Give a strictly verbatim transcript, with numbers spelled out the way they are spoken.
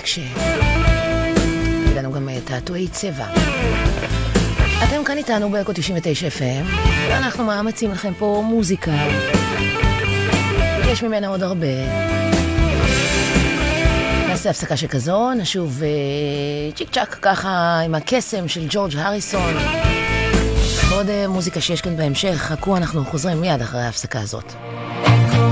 מקשה. הגענו גם תעתועי צבע. אתם כאן איתנו באקו תשעים ותשע אף אם, ואנחנו מאמצים לכם פה מוזיקה. יש ממנה עוד הרבה. נעשה הפסקה שכזו, נשוב אה, צ'יק צ'ק ככה עם הקסם של ג'ורג' הריסון. ועוד אה, מוזיקה שיש כאן בהמשך. חכו, אנחנו חוזרים מיד אחרי ההפסקה הזאת.